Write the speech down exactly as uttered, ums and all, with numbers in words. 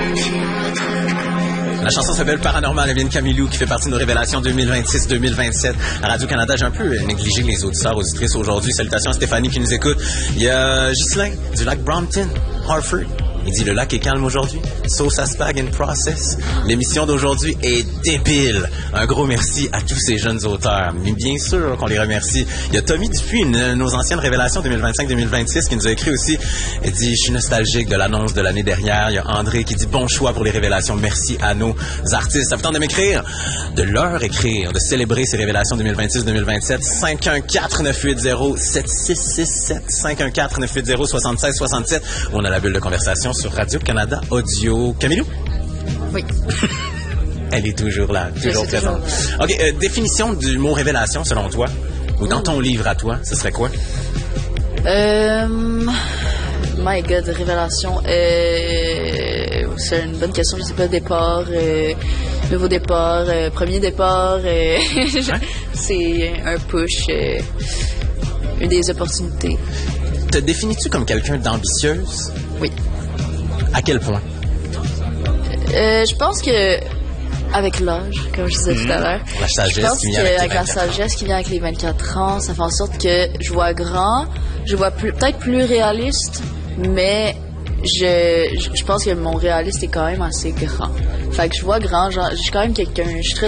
La chanson s'appelle Paranormal, elle vient de Camilou, qui fait partie de nos révélations deux mille vingt-six deux mille vingt-sept. À Radio-Canada, j'ai un peu négligé les auditeurs, auditrices aujourd'hui. Salutations à Stéphanie qui nous écoute. Il y a Ghislain du lac Brompton, Harford. Il dit, le lac est calme aujourd'hui. Sauce à spag in process. L'émission d'aujourd'hui est débile. Un gros merci à tous ces jeunes auteurs. Mais bien sûr qu'on les remercie. Il y a Tommy Dupuis, une de nos anciennes révélations deux mille vingt-cinq deux mille vingt-six, qui nous a écrit aussi. Il dit, je suis nostalgique de l'annonce de l'année dernière. Il y a André qui dit, bon choix pour les révélations. Merci à nos artistes. Ça vous tente de m'écrire, de leur écrire, de célébrer ces révélations deux mille vingt-six deux mille vingt-sept. cinq un quatre neuf huit zéro sept six six sept. cinq un quatre neuf huit zéro sept six sept sept. On a la bulle de conversation sur Radio-Canada Audio. Camilou? Oui. Elle est toujours là, toujours présente. Toujours OK, euh, définition du mot révélation, selon toi, ou dans ton livre à toi, ce serait quoi? Euh... My God, révélation. Euh... C'est une bonne question, je sais pas, départ, euh... nouveau départ, euh... premier départ, euh... hein? C'est un push, euh... une des opportunités. Te définis-tu comme quelqu'un d'ambitieuse? Oui. À quel point? Euh, je pense que avec l'âge, comme je disais mmh. tout à l'heure, la sagesse je pense qui vient avec, avec la sagesse qui vient avec les vingt-quatre ans, ça fait en sorte que je vois grand, je vois plus, peut-être plus réaliste, mais je, je, je pense que mon réaliste est quand même assez grand. Fait que je vois grand, genre, je suis quand même quelqu'un, je suis très